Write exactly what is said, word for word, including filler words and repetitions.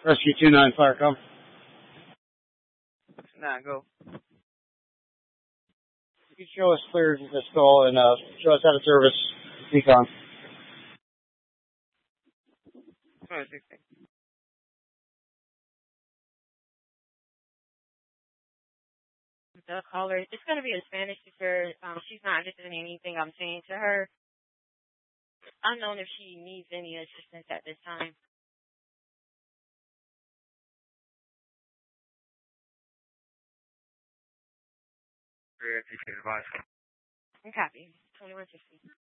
Rescue two nine fire come. Nah, go. You can show us clear the stall and uh, show us how to service Recon. Oh, it's okay. The caller, it's going to be a Spanish teacher. Um, she's not interested in anything I'm saying to her. Unknown if she needs any assistance at this time. Very appreciated advice. I'm happy. twenty-one fifty.